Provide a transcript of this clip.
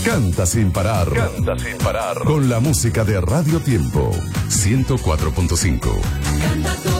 Canta sin parar. Canta sin parar. Con la música de Radio Tiempo 104.5.